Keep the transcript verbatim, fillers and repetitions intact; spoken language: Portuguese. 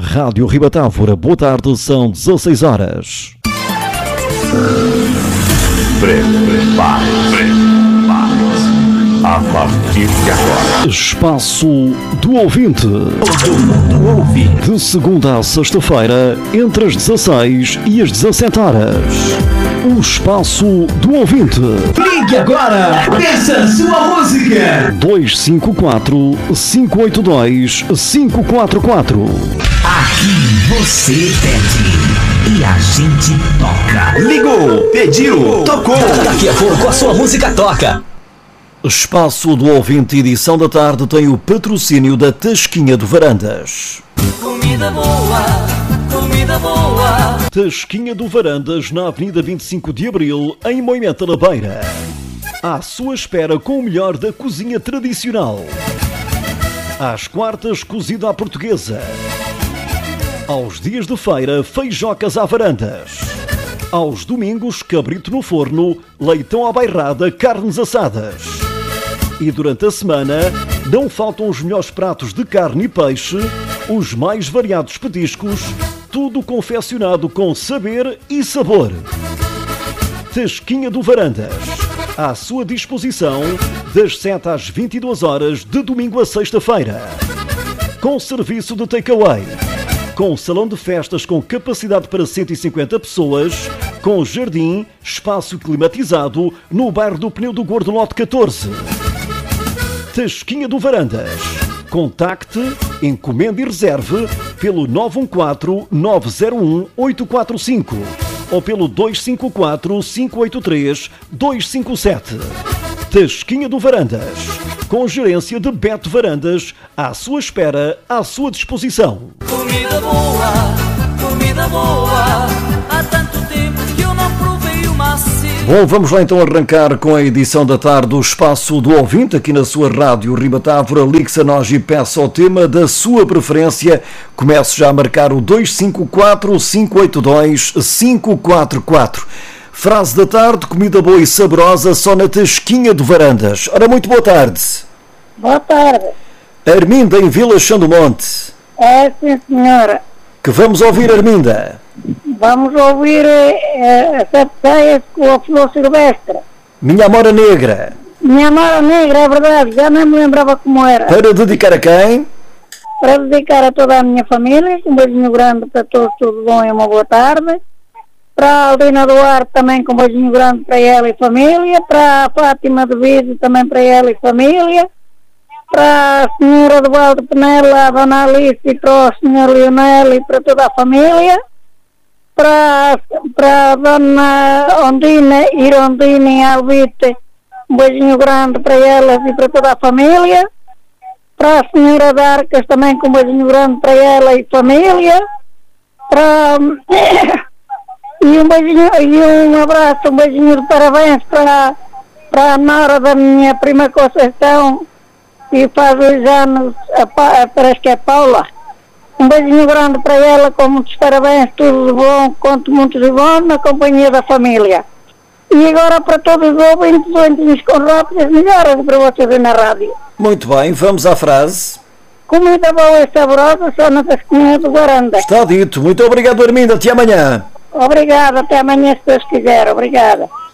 Rádio Ribatávora, boa tarde, são dezasseis horas. Prepare-se. A partir de agora, Espaço do Ouvinte. todo mundo ouve. De segunda a sexta-feira, entre as dezasseis e as dezassete horas. O Espaço do Ouvinte. Ligue agora! Peça sua música! dois cinco quatro, cinco oito dois, cinco quatro quatro. Aqui você pede e a gente toca. Ligou, pediu, tocou. Daqui a pouco a sua música toca. Espaço do Ouvinte, edição da tarde, tem o patrocínio da Tasquinha do Varandas. Comida boa, comida boa. Tasquinha do Varandas, na Avenida vinte e cinco de Abril, em Moimenta da Beira. À sua espera com o melhor da cozinha tradicional. Às quartas, cozido à portuguesa. Aos dias de feira, feijocas à varandas. Aos domingos, cabrito no forno, leitão à bairrada, carnes assadas. E durante a semana, não faltam os melhores pratos de carne e peixe, os mais variados petiscos, tudo confeccionado com saber e sabor. Tasquinha do Varandas, à sua disposição, das sete às vinte e duas horas, de domingo a sexta-feira. Com serviço de takeaway. Com salão de festas com capacidade para cento e cinquenta pessoas, com jardim, espaço climatizado, no bairro do Pneu do Gordo, lote catorze. Tasquinha do Varandas. Contacte, encomende e reserve pelo nove um quatro, nove zero um, oito quatro cinco ou pelo dois cinco quatro, cinco oito três, dois cinco sete. Tasquinha do Varandas, com gerência de Beto Varandas, à sua espera, à sua disposição. Comida boa, comida boa. Há tanto tempo que eu não provei uma assim. Bom, vamos lá então arrancar com a edição da tarde do Espaço do Ouvinte, aqui na sua rádio Ribatávora. Ligue-se a nós e peça o tema da sua preferência. Comece já a marcar o dois cinco quatro, cinco oito dois, cinco quatro quatro. Frase da tarde: comida boa e saborosa só na Tasquinha do Varandas. Ora, muito boa tarde. Boa tarde. Arminda, em Vila Chão do Monte. É, sim, senhora. Que vamos ouvir, Arminda? Vamos ouvir eh, a Sapseias com a Flor Silvestre. Minha Amora Negra. Minha Amora Negra, é verdade, já nem me lembrava como era. Para dedicar a quem? Para dedicar a toda a minha família, um beijinho grande para todos, tudo bom e uma boa tarde. Para a Aldina Duarte também com um beijinho grande para ela e família. Para a Fátima de Viso também para ela e família. Para a senhora do Valdo Penela, a dona Alice, e para o senhor Lionel e para toda a família. Para, para a dona Ondina, Irondina e Albite, um beijinho grande para elas e para toda a família. Para a senhora Darcas também com um beijinho grande para ela e família. Para... E um beijinho, e um abraço, um beijinho de parabéns para, para a nora da minha prima Conceição, e faz dois anos, a, a, parece que é Paula. Um beijinho grande para ela, com muitos parabéns, tudo de bom, conto muito de bom, na companhia da família. E agora para todos os ouvintes, ouvintes com rápidas melhoras para vocês na rádio. Muito bem, vamos à frase. Comida boa e saborosa só na Tasquinha do Varandas. Está dito. Muito obrigado, Arminda. Até amanhã. Obrigada, até amanhã se Deus quiser, obrigada.